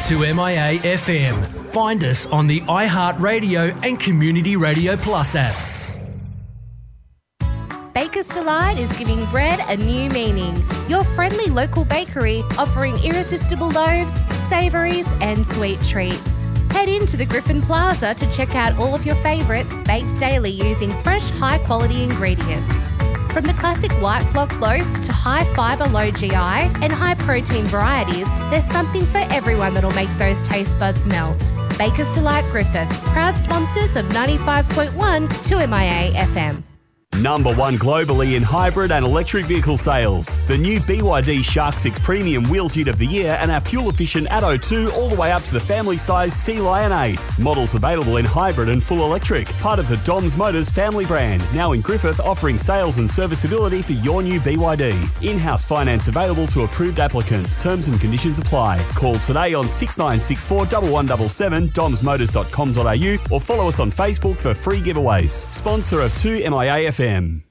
2MIA FM. Find us on the iHeartRadio and Community Radio Plus apps. Baker's Delight is giving bread a new meaning. Your friendly local bakery offering irresistible loaves, savouries and sweet treats. Head into the Griffin Plaza to check out all of your favourites baked daily using fresh, high-quality ingredients. From the classic white block loaf to high-fibre, low GI and high-protein varieties, there's something for everyone that'll make those taste buds melt. Baker's Delight Griffith, proud sponsors of 95.1 2MIA FM. Number one globally in hybrid and electric vehicle sales. The new BYD Shark 6 Premium Wheels Ute of the Year and our fuel-efficient Atto 2 all the way up to the family-size Sea Lion 8. Models available in hybrid and full electric. Part of the Doms Motors family brand. Now in Griffith, offering sales and serviceability for your new BYD. In-house finance available to approved applicants. Terms and conditions apply. Call today on 6964 1177 domsmotors.com.au or follow us on Facebook for free giveaways. Sponsor of 2MIA FM.